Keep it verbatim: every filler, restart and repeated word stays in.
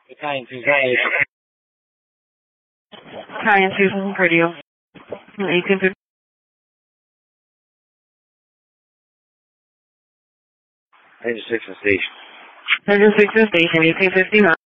Italian Fusion Station. Italian Fusion Radio. eighteen fifty. Engine six station. Engine six station, eighteen fifty-nine.